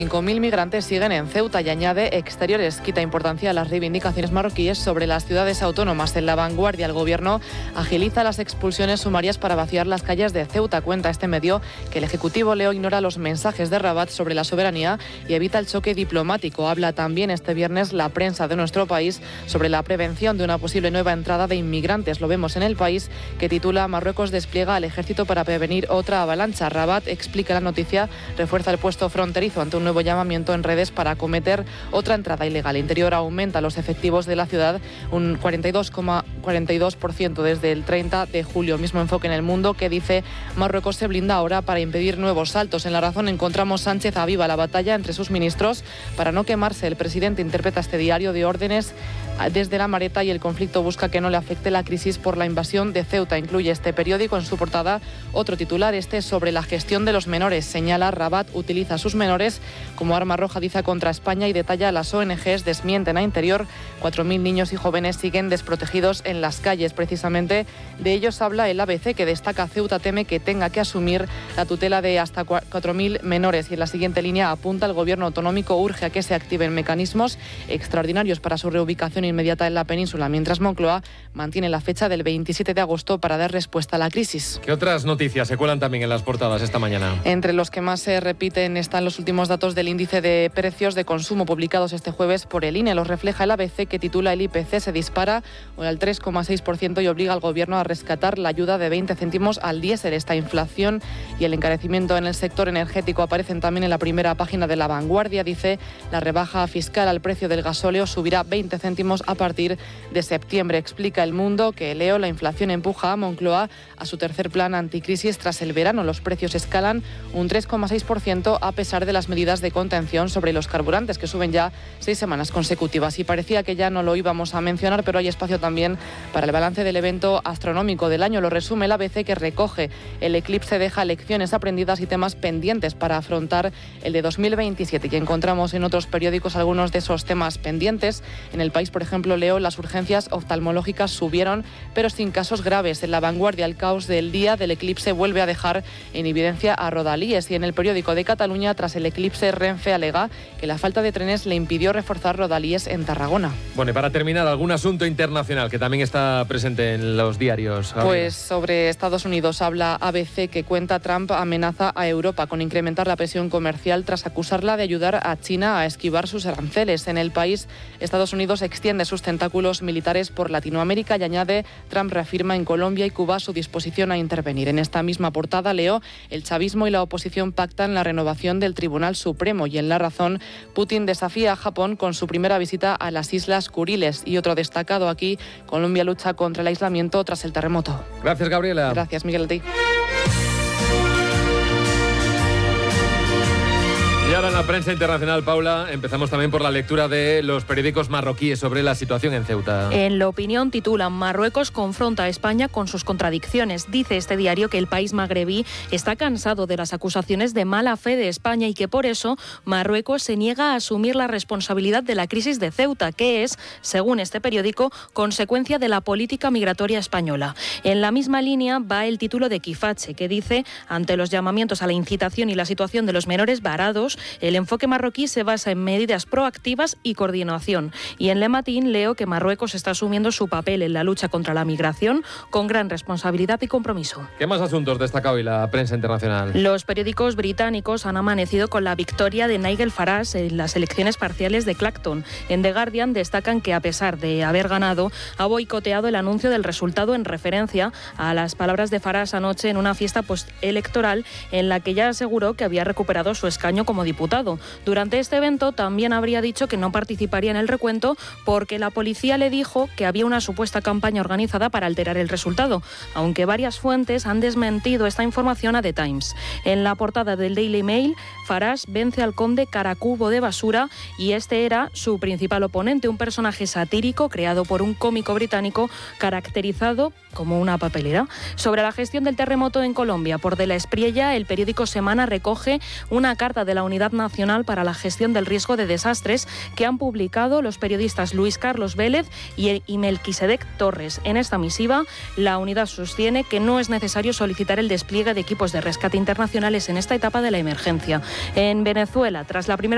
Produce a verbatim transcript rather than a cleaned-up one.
cinco mil migrantes siguen en Ceuta y añade exteriores. Quita importancia a las reivindicaciones marroquíes sobre las ciudades autónomas. En La Vanguardia, el gobierno agiliza las expulsiones sumarias para vaciar las calles de Ceuta. Cuenta este medio que el Ejecutivo Leo ignora los mensajes de Rabat sobre la soberanía y evita el choque diplomático. Habla también este viernes la prensa de nuestro país sobre la prevención de una posible nueva entrada de inmigrantes. Lo vemos en El País, que titula Marruecos despliega al ejército para prevenir otra avalancha. Rabat, explica la noticia, refuerza el puesto fronterizo ante un nuevo llamamiento en redes para acometer otra entrada ilegal. Interior aumenta los efectivos de la ciudad un cuarenta y dos coma cuarenta y dos por ciento desde el treinta de julio. Mismo enfoque en El Mundo, que dice Marruecos se blinda ahora para impedir nuevos saltos. En La Razón encontramos Sánchez aviva la batalla entre sus ministros para no quemarse. El presidente interpreta este diario de órdenes desde la maleta y el conflicto busca que no le afecte la crisis por la invasión de Ceuta. Incluye este periódico en su portada otro titular, este sobre la gestión de los menores. Señala Rabat utiliza a sus menores como arma arrojadiza contra España y detalla las O N Ges desmienten a Interior. cuatro mil niños y jóvenes siguen desprotegidos en las calles. Precisamente de ellos habla el A B C, que destaca Ceuta teme que tenga que asumir la tutela de hasta cuatro mil menores. Y en la siguiente línea apunta el gobierno autonómico urge a que se activen mecanismos extraordinarios para su reubicación inmediata en la península, mientras Moncloa mantiene la fecha del veintisiete de agosto para dar respuesta a la crisis. ¿Qué otras noticias se cuelan también en las portadas esta mañana? Entre los que más se repiten están los últimos datos del índice de precios de consumo publicados este jueves por el I N E. Los refleja el A B C, que titula el I P C se dispara al tres coma seis por ciento y obliga al gobierno a rescatar la ayuda de veinte céntimos al diésel. Esta inflación y el encarecimiento en el sector energético aparecen también en la primera página de La Vanguardia. Dice la rebaja fiscal al precio del gasóleo subirá veinte céntimos a partir de septiembre. Explica El Mundo que Leo la inflación empuja a Moncloa a su tercer plan anticrisis tras el verano. Los precios escalan un tres coma seis por ciento a pesar de las medidas de contención sobre los carburantes, que suben ya seis semanas consecutivas. Y parecía que ya no lo íbamos a mencionar, pero hay espacio también para el balance del evento astronómico del año. Lo resume el A B C, que recoge el eclipse, deja lecciones aprendidas y temas pendientes para afrontar el de dos mil veintisiete. Y encontramos en otros periódicos algunos de esos temas pendientes. En El País, por ejemplo, leo las urgencias oftalmológicas subieron, pero sin casos graves. En La Vanguardia, el caos del día del eclipse vuelve a dejar en evidencia a Rodalies. Y en el periódico de Cataluña, tras el eclipse, Renfe alega que la falta de trenes le impidió reforzar Rodalies en Tarragona. Bueno, y para terminar, algún asunto internacional que también está presente en los diarios. Gabriela. Pues sobre Estados Unidos habla A B C, que cuenta Trump amenaza a Europa con incrementar la presión comercial tras acusarla de ayudar a China a esquivar sus aranceles. En El País, Estados Unidos extiende sus tentáculos militares por Latinoamérica y añade Trump reafirma en Colombia y Cuba su disposición a intervenir. En esta misma portada leo el chavismo y la oposición pactan la renovación del Tribunal Supremo. Y en La Razón, Putin desafía a Japón con su primera visita a las Islas Kuriles. Y otro destacado aquí, Colombia lucha contra el aislamiento tras el terremoto. Gracias, Gabriela. Gracias, Miguel, a ti. Y ahora en la prensa internacional, Paula, empezamos también por la lectura de los periódicos marroquíes sobre la situación en Ceuta. En La Opinión titulan Marruecos confronta a España con sus contradicciones. Dice este diario que el país magrebí está cansado de las acusaciones de mala fe de España y que por eso Marruecos se niega a asumir la responsabilidad de la crisis de Ceuta, que es, según este periódico, consecuencia de la política migratoria española. En la misma línea va el título de Quifache, que dice, ante los llamamientos a la incitación y la situación de los menores varados, el enfoque marroquí se basa en medidas proactivas y coordinación. Y en Le Matin leo que Marruecos está asumiendo su papel en la lucha contra la migración con gran responsabilidad y compromiso. ¿Qué más asuntos destaca hoy la prensa internacional? Los periódicos británicos han amanecido con la victoria de Nigel Farage en las elecciones parciales de Clacton. En The Guardian destacan que, a pesar de haber ganado, ha boicoteado el anuncio del resultado en referencia a las palabras de Farage anoche en una fiesta postelectoral en la que ya aseguró que había recuperado su escaño como diputado. Durante este evento también habría dicho que no participaría en el recuento porque la policía le dijo que había una supuesta campaña organizada para alterar el resultado, aunque varias fuentes han desmentido esta información a The Times. En la portada del Daily Mail, Farage vence al conde Caracubo de Basura y este era su principal oponente, un personaje satírico creado por un cómico británico caracterizado como una papelera. Sobre la gestión del terremoto en Colombia, por De la Espriella, el periódico Semana recoge una carta de la Unidad Nacional para la Gestión del Riesgo de Desastres que han publicado los periodistas Luis Carlos Vélez y Melquisedec Torres. En esta misiva, la unidad sostiene que no es necesario solicitar el despliegue de equipos de rescate internacionales en esta etapa de la emergencia. En Venezuela, tras la primera